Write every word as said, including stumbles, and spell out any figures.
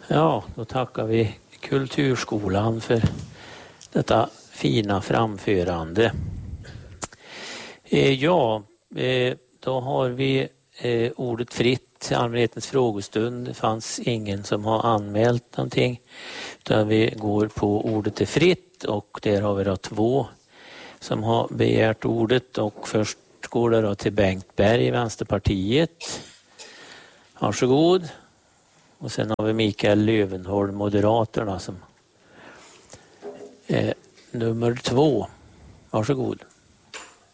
Ja, då tackar vi Kulturskolan för detta fina framförande. Eh, ja, eh, då har vi eh, ordet fritt till allmänhetens frågestund. Det fanns ingen som har anmält någonting. Utan vi går på ordet är fritt och där har vi då två som har begärt ordet. Och först går det då till Bengt Berg i Vänsterpartiet. Varsågod. Och sen har vi Mikael Lövenholm, Moderaterna, som är nummer två. Varsågod.